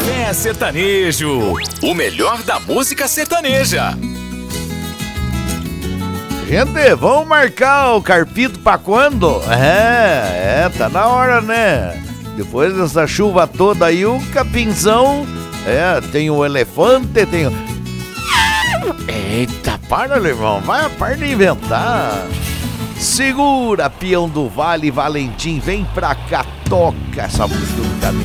Café Sertanejo, o melhor da música sertaneja. Gente, vamos marcar o carpito pra quando? Tá na hora, né? Depois dessa chuva toda aí, o capinzão, tem o elefante, tem o... Eita, para, irmão, para de inventar. Segura, peão do Vale, Valentim, vem pra cá, toca essa música do caminho.